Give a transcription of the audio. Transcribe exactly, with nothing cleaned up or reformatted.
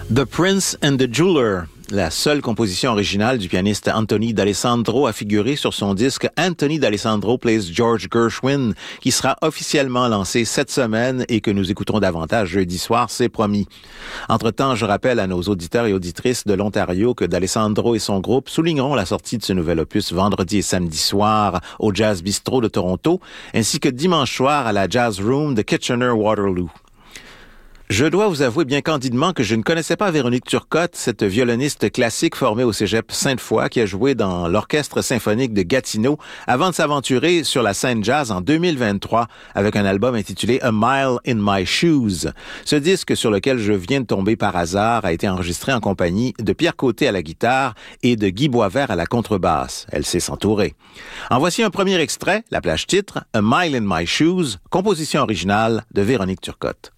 The Prince and the Jeweler, la seule composition originale du pianiste Anthony D'Alessandro, a figuré sur son disque Anthony D'Alessandro Plays George Gershwin, qui sera officiellement lancé cette semaine et que nous écouterons davantage jeudi soir, c'est promis. Entre-temps, je rappelle à nos auditeurs et auditrices de l'Ontario que D'Alessandro et son groupe souligneront la sortie de ce nouvel opus vendredi et samedi soir au Jazz Bistro de Toronto, ainsi que dimanche soir à la Jazz Room de Kitchener-Waterloo. Je dois vous avouer bien candidement que je ne connaissais pas Véronique Turcotte, cette violoniste classique formée au cégep Sainte-Foy qui a joué dans l'orchestre symphonique de Gatineau avant de s'aventurer sur la scène jazz en deux mille vingt-trois avec un album intitulé A Mile in My Shoes. Ce disque sur lequel je viens de tomber par hasard a été enregistré en compagnie de Pierre Côté à la guitare et de Guy Boisvert à la contrebasse. Elle sait s'entourer. En voici un premier extrait, la plage titre, A Mile in My Shoes, composition originale de Véronique Turcotte.